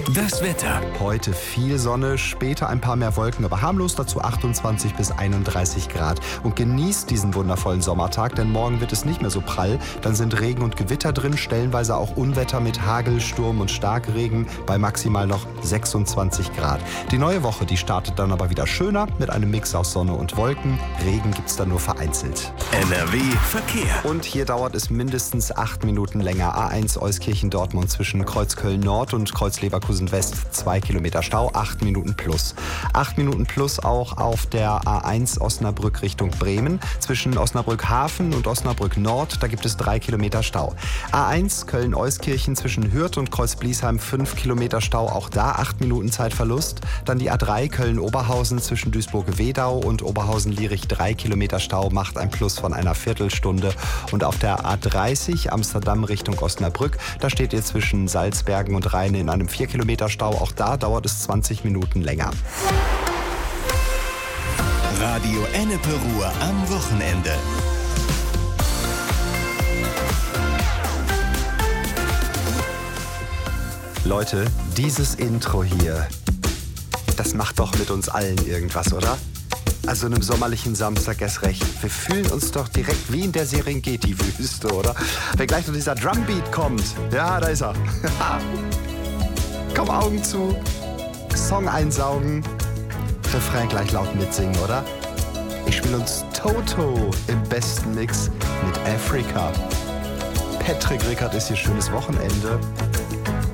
Das Wetter. Heute viel Sonne, später ein paar mehr Wolken, aber harmlos, dazu 28 bis 31 Grad. Und genießt diesen wundervollen Sommertag, denn morgen wird es nicht mehr so prall. Dann sind Regen und Gewitter drin, stellenweise auch Unwetter mit Hagel, Sturm und Starkregen bei maximal noch 26 Grad. Die neue Woche, die startet dann aber wieder schöner mit einem Mix aus Sonne und Wolken. Regen gibt's dann nur vereinzelt. NRW Verkehr. Und hier dauert es mindestens 8 Minuten länger. A1 Euskirchen-Dortmund zwischen Kreuzköln-Nord und Kreuz-Leverkusen-West 2 Kilometer Stau, 8 Minuten plus. 8 Minuten plus auch auf der A1 Osnabrück Richtung Bremen. Zwischen Osnabrück-Hafen und Osnabrück-Nord, da gibt es 3 Kilometer Stau. A1 Köln-Euskirchen zwischen Hürth und Kreuzbliesheim 5 Kilometer Stau, auch da 8 Minuten Zeitverlust. Dann die A3 Köln-Oberhausen zwischen Duisburg-Wedau und Oberhausen-Lierich 3 Kilometer Stau, macht ein Plus von einer Viertelstunde. Und auf der A30 Amsterdam Richtung Osnabrück, da steht ihr zwischen Salzbergen und Rheine in einem 4 Kilometer Stau. Auch da dauert es 20 Minuten länger. Radio Ennepe Ruhr am Wochenende. Leute, dieses Intro hier, das macht doch mit uns allen irgendwas, oder? Also einem sommerlichen Samstag erst recht. Wir fühlen uns doch direkt wie in der Serengeti-Wüste, oder? Wenn gleich noch dieser Drumbeat kommt. Ja, da ist er. Komm, Augen zu. Song einsaugen. Refrain gleich laut mitsingen, oder? Ich spiele uns Toto im besten Mix mit Africa. Patrick Rickard ist hier schönes Wochenende.